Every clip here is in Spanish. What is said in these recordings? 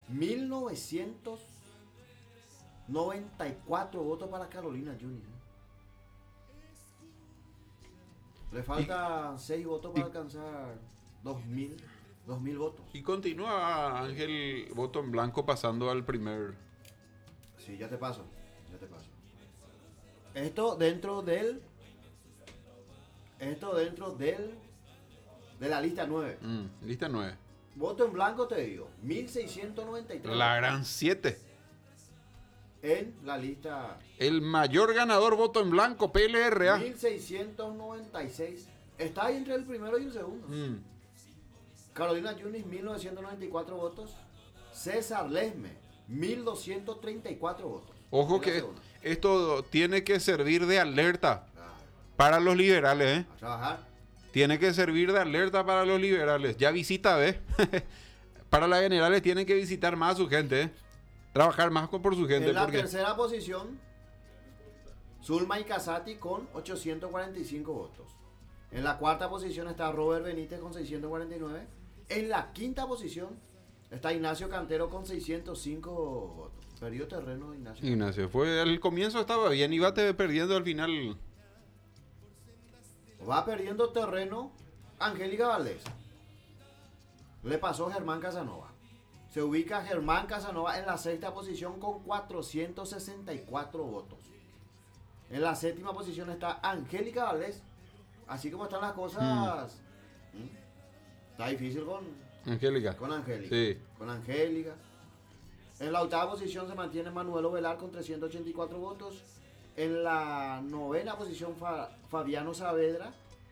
1994 votos para Carolina Junior. Le faltan 6 votos para alcanzar 2000 votos. Y continúa Ángel voto en blanco pasando al primer. Sí, ya te paso. Esto dentro del de la lista 9. Lista 9. Voto en blanco te digo, 1693. La gran 7. En la lista. El mayor ganador voto en blanco, PLRA. 1696. Está ahí entre el primero y el segundo. Carolina Yunis, 1994 votos. César Lesme, 1234 votos. Ojo que esto tiene que servir de alerta para los liberales, A trabajar. Tiene que servir de alerta para los liberales. Ya visita, ¿ves? Para las generales tienen que visitar más a su gente, Trabajar más por su gente. En la tercera posición, Zulma y Casati con 845 votos. En la cuarta posición está Robert Benítez con 649. En la quinta posición está Ignacio Cantero con 605 votos. Perdió terreno Ignacio. Ignacio, al comienzo estaba bien, iba perdiendo al final. Va perdiendo terreno Angélica Valdés. Le pasó Germán Casanova. Se ubica Germán Casanova en la sexta posición con 464 votos. En la séptima posición está Angélica Valdés. Así como están las cosas, está difícil con Angélica. Con Angélica. Sí. Con Angélica. En la octava posición se mantiene Manuel Ovelar con 384 votos. En la novena posición Fabiano Saavedra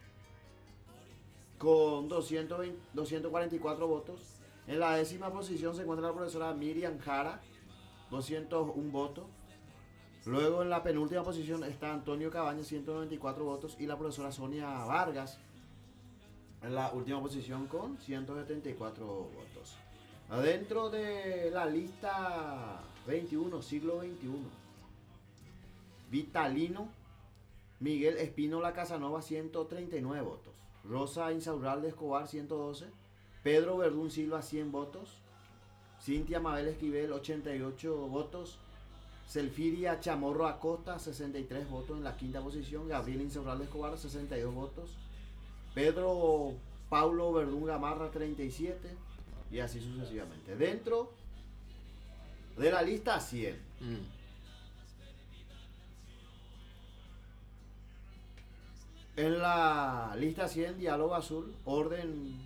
con 244 votos. En la décima posición se encuentra la profesora Miriam Jara, 201 votos. Luego en la penúltima posición está Antonio Cabañas, 194 votos. Y la profesora Sonia Vargas en la última posición con 174 votos. Adentro de la lista 21, siglo 21. Vitalino Miguel Espínola Casanova, 139 votos. Rosa Insaurralde Escobar, 112. Pedro Verdún Silva, 100 votos. Cintia Mabel Esquivel, 88 votos. Selfiria Chamorro Acosta, 63 votos en la quinta posición. Gabriel Insaurralde Escobar, 62 votos. Pedro Paulo Verdún Gamarra, 37. Y así sucesivamente. Dentro de la lista 100. En la lista 100, Diálogo Azul, orden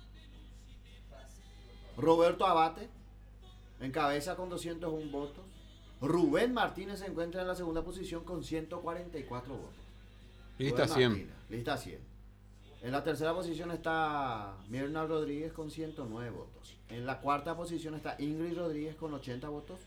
Roberto Abate, en cabeza con 201 votos. Rubén Martínez se encuentra en la segunda posición con 144 votos. Lista 100. Lista 100. En la tercera posición está Mirna Rodríguez con 109 votos. En la cuarta posición está Ingrid Rodríguez con 80 votos.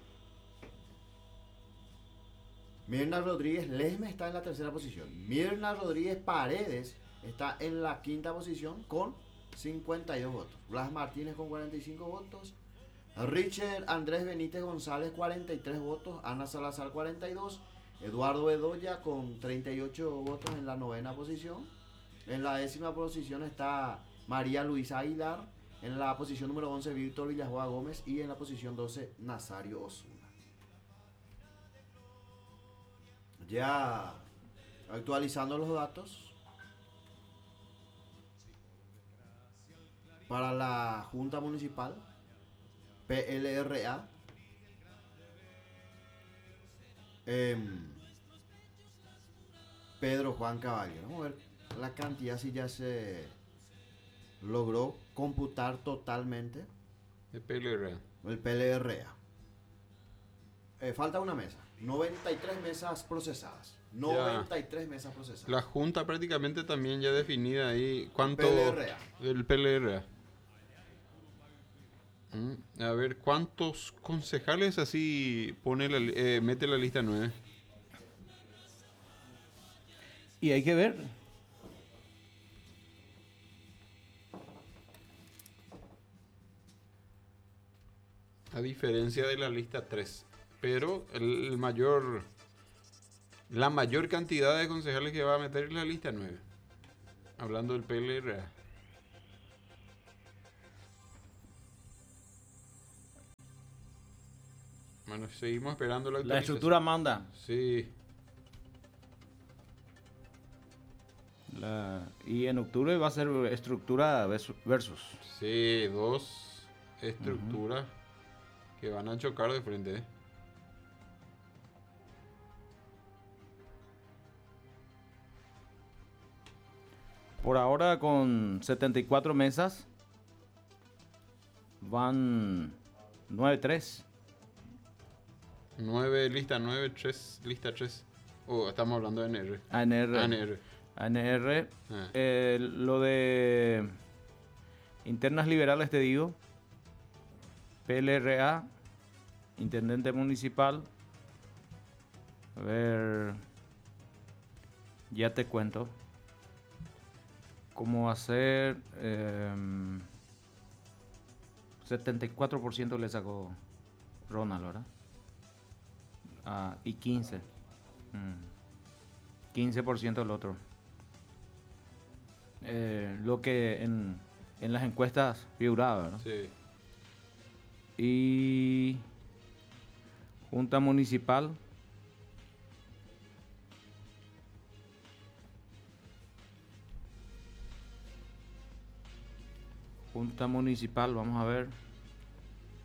Mirna Rodríguez Lesme está en la tercera posición. Mirna Rodríguez Paredes está en la quinta posición con 52 votos. Blas Martínez con 45 votos. Richard Andrés Benítez González, 43 votos. Ana Salazar, 42. Eduardo Bedoya con 38 votos en la novena posición. En la décima posición está María Luisa Aguilar. En la posición número 11, Víctor Villajoa Gómez. Y en la posición 12, Nazario Osuna. Ya actualizando los datos para la Junta Municipal, PLRA. Pedro Juan Caballero. Vamos a ver la cantidad si ya se logró computar totalmente. El PLRA. El PLRA. Falta una mesa. 93 mesas procesadas. 93 mesas procesadas. La Junta prácticamente también ya definida ahí. ¿Cuánto? PLRA. El PLRA. A ver, ¿cuántos concejales así mete la lista 9? Y hay que ver. A diferencia de la lista 3. Pero la mayor cantidad de concejales que va a meter es la lista 9. Hablando del PLRA. Bueno, seguimos esperando la La actualización. estructura manda. Sí. Y en octubre va a ser estructura versus. Sí, dos estructuras que van a chocar de frente. Por ahora con 74 mesas van 9-3. 9 lista 9, 3 lista 3. Oh, estamos hablando de NR. ANR. ANR. ANR. Ah. Lo de internas liberales te digo. PLRA. Intendente municipal. A ver. Ya te cuento. ¿Cómo va a ser? 74% le sacó Ronald, ¿verdad? Y 15. 15% el otro. Lo que en las encuestas figuraba, ¿verdad? Sí. Y Junta Municipal. Junta Municipal, vamos a ver.